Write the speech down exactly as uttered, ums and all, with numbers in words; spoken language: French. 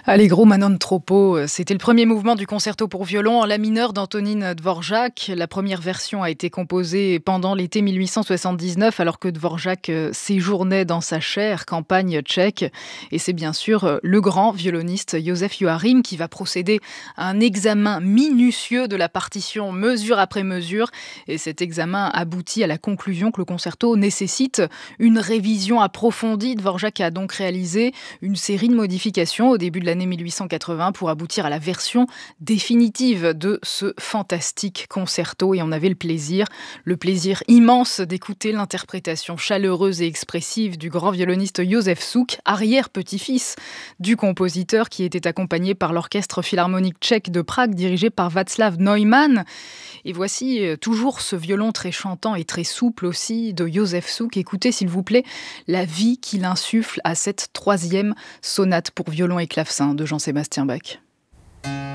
Allegro ma non troppo, c'était le premier mouvement du concerto pour violon en la mineur d'Antonín Dvořák. La première version a été composée pendant l'été mille huit cent soixante-dix-neuf, alors que Dvořák séjournait dans sa chère campagne tchèque. Et c'est bien sûr le grand violoniste Josef Joachim qui va procéder à un examen minutieux de la partition, mesure après mesure. Et cet examen aboutit à la conclusion que le concerto nécessite une révision approfondie. Dvořák a donc réalisé une série de modifications au début de l'année mille huit cent quatre-vingts pour aboutir à la version définitive de ce fantastique concerto. Et on avait le plaisir, le plaisir immense d'écouter l'interprétation chaleureuse et expressive du grand violoniste Józef Suk, arrière-petit-fils du compositeur, qui était accompagné par l'Orchestre philharmonique tchèque de Prague dirigé par Václav Neumann. Et voici toujours ce violon très chantant et très souple aussi de Józef Suk. Écoutez s'il vous plaît la vie qu'il insuffle à cette troisième sonate pour violon et clavecin de Jean-Sébastien Bach.